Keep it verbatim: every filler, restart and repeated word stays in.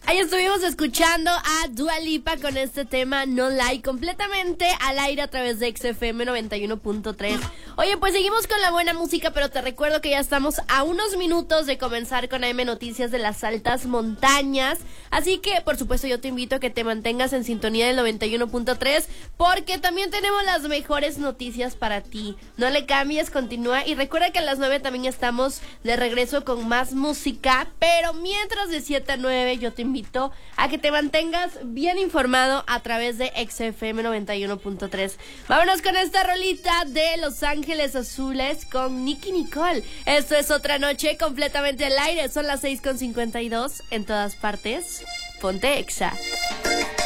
Ahí estuvimos escuchando a Dua Lipa con este tema No Lie, completamente al aire a través de X F M noventa y uno punto tres. Oye, pues seguimos con la buena música, pero te recuerdo que ya estamos a unos minutos de comenzar con A M Noticias de las altas montañas. Así que, por supuesto, yo te invito a que te mantengas en sintonía del noventa y uno punto tres, porque también tenemos las mejores noticias para ti. No le cambies, continúa. Y recuerda que a las nueve también estamos de regreso con más música, pero mientras de siete a nueve yo te invito a que te mantengas bien informado a través de X F M noventa y uno punto tres. Vámonos con esta rolita de Los Ángeles Azules con Nicki Nicole. Esto es Otra Noche completamente al aire. Son las seis con cincuenta y dos en todas partes. Ponte Exa.